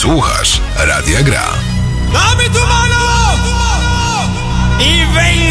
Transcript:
Słuchasz Radia Gra. Damy tu mano! I wejdę!